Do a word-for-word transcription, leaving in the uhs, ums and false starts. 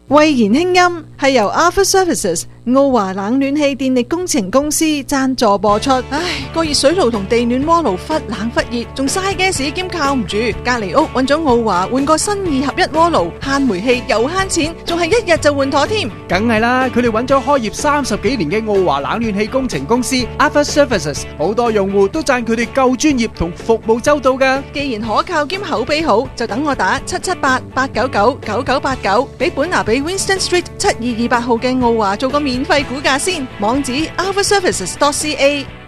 慧言輕音係由 Alpha Services 澳華冷暖氣電力工程公司贊助播出。唉，個熱水爐同地暖鍋爐忽冷忽熱，仲嘥 gas 兼靠唔住。隔籬屋揾咗澳華換個新二合一鍋爐，慳煤氣又慳錢，仲係一日就換妥添。 梗係啦，佢哋揾咗開業三十幾年嘅澳華冷暖氣工程公司 Alpha Services， 好多用戶都讚佢哋夠專業同服務周到㗎。 既然可靠兼口碑好，就等我打七七八八九九九九八九，俾本拿比 Winston Street 七二二八號嘅澳華做個免費估價先，網址 alpha services dot c a。